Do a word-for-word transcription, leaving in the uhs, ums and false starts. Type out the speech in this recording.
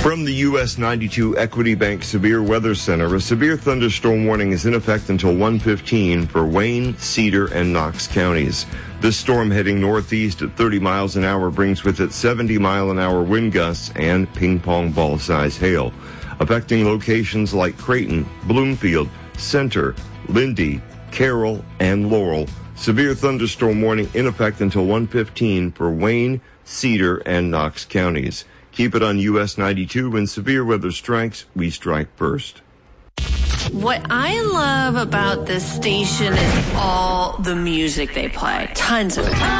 From the U S ninety-two Equity Bank Severe Weather Center, a severe thunderstorm warning is in effect until one fifteen for Wayne, Cedar, and Knox counties. This storm heading northeast at thirty miles an hour brings with it seventy mile an hour wind gusts and ping pong ball size hail, affecting locations like Creighton, Bloomfield, Center, Lindy, Carroll, and Laurel. Severe thunderstorm warning in effect until one fifteen for Wayne, Cedar, and Knox counties. Keep it on U S ninety-two. When severe weather strikes, we strike first. What I love about this station is all the music they play. Tons of it.